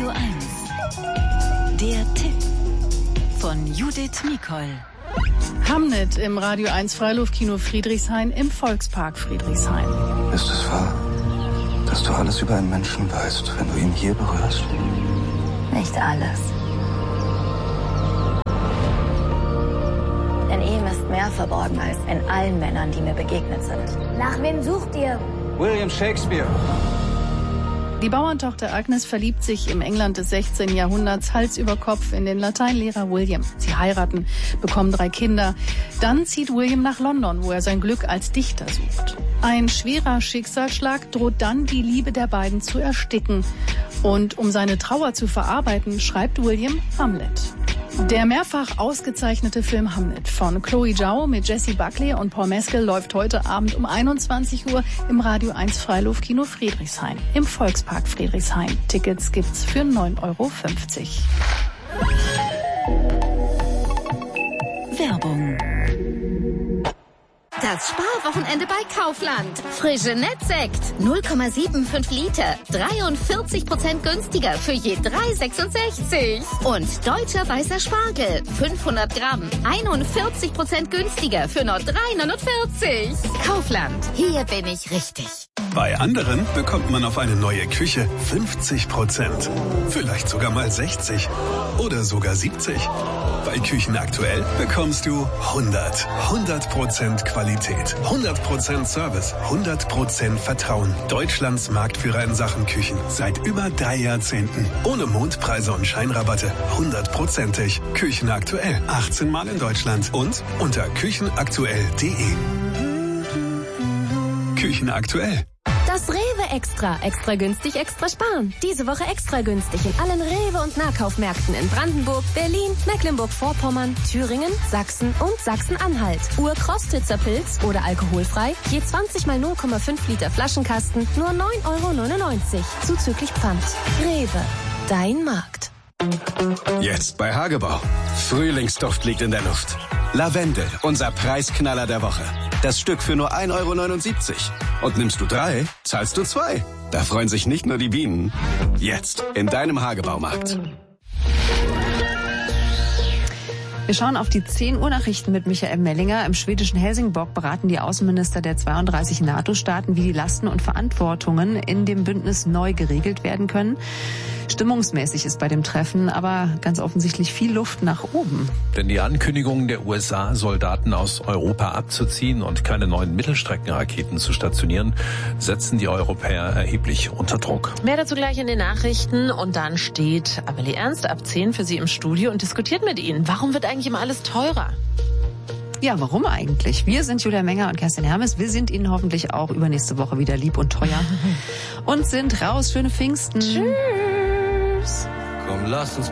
Radio 1. Der Tipp von Judith Nicol. Hamnet im Radio 1 Freiluftkino Friedrichshain im Volkspark Friedrichshain. Ist es wahr, dass du alles über einen Menschen weißt, wenn du ihn hier berührst? Nicht alles. In ihm ist mehr verborgen als in allen Männern, die mir begegnet sind. Nach wem sucht ihr? William Shakespeare. Die Bauerntochter Agnes verliebt sich im England des 16. Jahrhunderts Hals über Kopf in den Lateinlehrer William. Sie heiraten, bekommen 3 Kinder. Dann zieht William nach London, wo er sein Glück als Dichter sucht. Ein schwerer Schicksalsschlag droht dann, die Liebe der beiden zu ersticken. Und um seine Trauer zu verarbeiten, schreibt William Hamlet. Der mehrfach ausgezeichnete Film Hamlet von Chloe Zhao mit Jessie Buckley und Paul Mescal läuft heute Abend um 21 Uhr im Radio 1 Freiluftkino Friedrichshain im Volkspark Friedrichshain. Tickets gibt's für 9,50 €. Werbung. Das Sparwochenende bei Kaufland. Frische Nettsekt 0,75 Liter, 43% günstiger für je 3,66. Und deutscher weißer Spargel 500 Gramm, 41% günstiger für nur 3,49. Kaufland, hier bin ich richtig. Bei anderen bekommt man auf eine neue Küche 50%. Vielleicht sogar mal 60 oder sogar 70. Bei Küchen aktuell bekommst du 100% Qualität, 100% Service, 100% Vertrauen. Deutschlands Marktführer in Sachen Küchen seit über 3 Jahrzehnten. Ohne Mondpreise und Scheinrabatte, 100%ig. Küchen aktuell, 18 Mal in Deutschland und unter küchenaktuell.de. Küchen aktuell. Das Rewe Extra. Extra günstig, extra sparen. Diese Woche extra günstig in allen Rewe- und Nahkaufmärkten in Brandenburg, Berlin, Mecklenburg-Vorpommern, Thüringen, Sachsen und Sachsen-Anhalt. Ur-Krostitzer Pilz oder alkoholfrei, je 20 mal 0,5 Liter Flaschenkasten, nur 9,99 € zuzüglich Pfand. Rewe, dein Markt. Jetzt bei Hagebau. Frühlingsduft liegt in der Luft. Lavendel, unser Preisknaller der Woche. Das Stück für nur 1,79 €. Und nimmst du 3, zahlst du 2. Da freuen sich nicht nur die Bienen. Jetzt in deinem Hagebaumarkt. Wir schauen auf die 10 Uhr Nachrichten mit Michael Mellinger. Im schwedischen Helsingborg beraten die Außenminister der 32 NATO-Staaten, wie die Lasten und Verantwortungen in dem Bündnis neu geregelt werden können. Stimmungsmäßig ist bei dem Treffen aber ganz offensichtlich viel Luft nach oben. Denn die Ankündigung der USA, Soldaten aus Europa abzuziehen und keine neuen Mittelstreckenraketen zu stationieren, setzen die Europäer erheblich unter Druck. Mehr dazu gleich in den Nachrichten. Und dann steht Amelie Ernst ab 10 für Sie im Studio und diskutiert mit Ihnen. Warum wird eigentlich immer alles teurer? Ja, warum eigentlich? Wir sind Julia Menger und Kerstin Hermes. Wir sind Ihnen hoffentlich auch übernächste Woche wieder lieb und teuer. Und sind raus. Schöne Pfingsten. Tschüss. Komm, lass uns